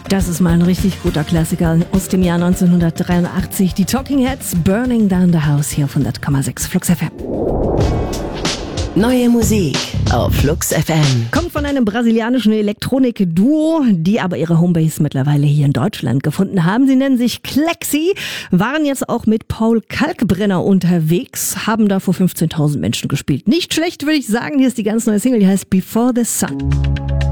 Das ist mal ein richtig guter Klassiker aus dem Jahr 1983. Die Talking Heads, Burning Down the House hier auf 100,6 Flux FM. Neue Musik auf Flux FM. Kommt von einem brasilianischen Elektronik-Duo, die aber ihre Homebase mittlerweile hier in Deutschland gefunden haben. Sie nennen sich Klexi, waren jetzt auch mit Paul Kalkbrenner unterwegs, haben da vor 15.000 Menschen gespielt. Nicht schlecht, würde ich sagen. Hier ist die ganz neue Single, die heißt Before the Sun.